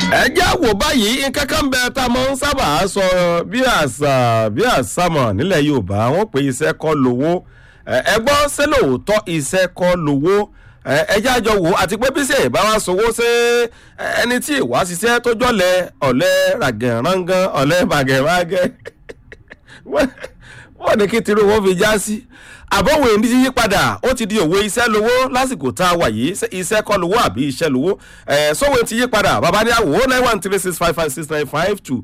ẹ jẹ́ wò báyìí nǹkan kan bẹ tá a máa ń sábà sọ bí àṣàmọ̀ nílẹ̀ Yorùbá wọ́n pè iṣẹ́ kọ́ lówó ẹ gbọ́ ṣé lóòótọ́ iṣẹ́ kọ́ lówó ẹ jẹ́ àjọ wò àti pé bí ṣe ìbá wa sọwọ́ ṣé ẹni tí ìwà ṣiṣẹ́ tó jọ̀lẹ̀ ọ̀lẹ ràgẹ̀ràngán ọ̀lẹ bàgẹ̀ràgẹ̀ wọ́n ní kí tirú wọn fi já sí àbọ̀wò èyí ti yí padà ó ti di òwe iṣẹ́ lówó lásìkò tá a wà yìí iṣẹ́ kọ́ lówó àbí iṣẹ́ lówó sọ́wọ́ ti yí padà bàbá ní àwò 09136556952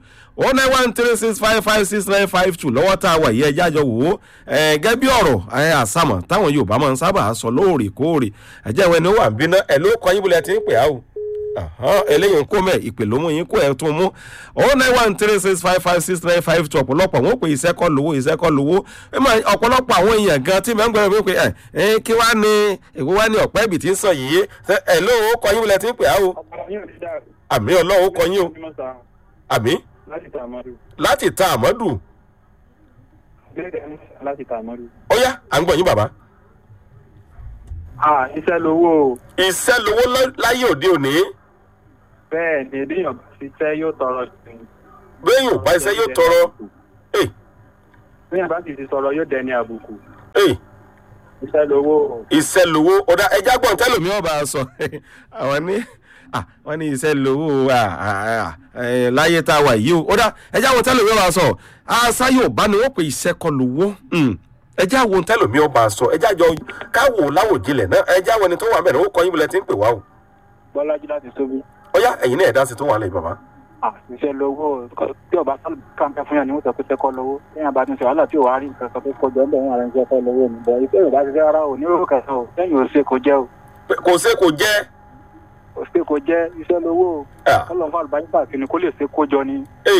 09136556952 lọ́wọ́ tá a wà yìí ẹjá jọ wò ó gẹ́gẹ́ bí ọ̀rọ̀ àsámọ̀ táwọn Yorùbá máa ń sábà sọ lóòrèkóòrè ẹ̀jẹ̀ ìwé ni ó wà ń bínú ẹ̀ ló kọ́ yín bulẹ̀ tí ń pè á o eléyìí ń kó mẹ́ ìpè ló mú yín kó ẹ̀ tún mú 09136556952 ọ̀pọ̀lọpọ̀ wọn pè iṣẹ́ kọ́ lówó ọ̀pọ̀lọpọ̀ àwọn èèyàn gan tí mẹ́ ń gbọ́dọ̀ wípé kí wá ní èwo wá ní ọ̀pẹ́ ibì tí ń sọ yìí ẹ̀ ló kọ́ yín bulẹ̀ tí ń pè á o àmì Ọlọ́run kọ́ yín o àmì láti ta àmọ́dù. ó yá à ń gbọ́ yín bàbá. Iṣẹ́ lówó. Iṣẹ́ lówó láyé òde òní. Bẹ́ẹ̀ ni béèyàn bá ṣiṣẹ́ yóò tọrọ. Béèyàn bá ṣiṣẹ́ yóò tọrọ. Béèyàn bá sì ti tọrọ yóò dẹni àbùkù. Iṣẹ́ lówó. Iṣẹ́ lówó ọ̀dà ẹja gbọ̀n tẹ́lòmí ọba sọ àwọn ní wọ́n ní iṣẹ́ lówó láyé tá a wà yìí o ọ̀dà ẹja gbọ̀n tẹ́lòmí ọba sọ àṣà Yorùbá ni wọ́n pè iṣẹ́ kọ́ lówó. ẹjẹ́ àwọn ohun tẹ́lòmí ọba sọ ẹjẹ́ àjọ káwò láwòjinlẹ̀ náà ẹjẹ́ àwọn ẹni tó wà mẹ́rin ó kọ́ yín bulẹ̀ tí ń pè wá o. Bọ́lájí láti tóbi. ó yá ẹ̀yin náà ẹ̀dá sí tó wà lẹ́yìn bàbá. Iṣẹ́ lówó tí ọba kàńpẹ́ fún yàn ni wọ́n sọ pé iṣẹ́ kọ́ lówó lẹ́yìn bá ti ṣe wàhálà tí ò wá rí nǹkan sọ pé kọjọ ń bẹ̀ wọ́n àrẹ iṣẹ́ kọ́ lówó ni bọ̀ iṣẹ́ ìbá ti fẹ́ ara ò ní orúkọ kẹsàn-án o lẹ́yìn ò ṣe kò jẹ́ o. kò ṣe kò jẹ́. kò ṣe kò jẹ́ iṣẹ́ lówó Ọlọ́run fún àlùbáríkà àti ni kó lè ṣe kó jọ ni.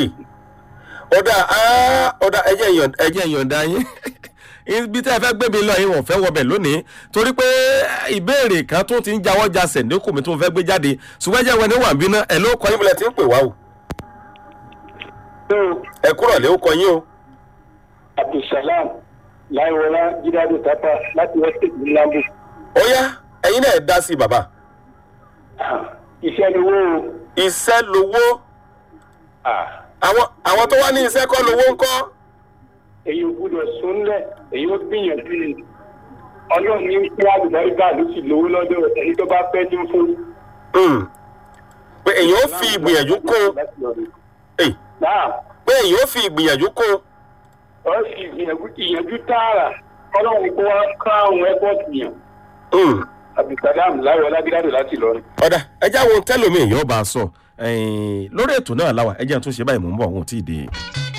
ọ̀dà ẹjẹ́ ìyọ̀ǹda yín ibi tẹ́ ẹ fẹ́ gbé mi lọ yín wọ́n fẹ́ wọbẹ̀ lónìí torí pé ìbéèrè kan tó ti ń jáwọ́ jasẹ̀ ní kòmí tó fẹ́ gbé jáde ṣùgbọ́n ẹjẹ́ wọn ni wà ń bínú ẹ̀ ló kọ́ yín bulẹ̀ tí ń pè wá o. ẹ kúrọ̀ lé ó kọ yín o. Abdulsalam láìwọlá jídáde tápà láti ẹ́sítẹ́ẹ̀tì ńláńbù. ó yá ẹ̀yin náà dá sí bàbá. Iṣẹ́ lówó. Iṣẹ́ lówó. àwọn tó wá ní iṣẹ́ kọ́ lówó ńkọ́. Èyí ò gbúdọ̀ súnlẹ̀ èyí ó gbìyànjú ni Ọlọ́run ní kí àlùbáríkà ló sì lówó lọ́dọ̀ ẹni tó bá fẹ́ ní fún. pé èyí ó fi ìgbìyànjú kún pé èyí ó fi ìgbìyànjú kún. ó sì ìyànjú tààrà Ọlọ́run kó wá ká àwọn ẹ́pọ̀tì yàn. Abdulsalam láyọ̀ lágbádá láti lọ. ọ̀dà ẹjẹ́ àwọn tẹ́lómi èèyàn bá a sọ lórí ètò náà láwà ẹjẹ́ àtúnṣe báyìí mò ń bọ̀ wọn ò tí ì dé.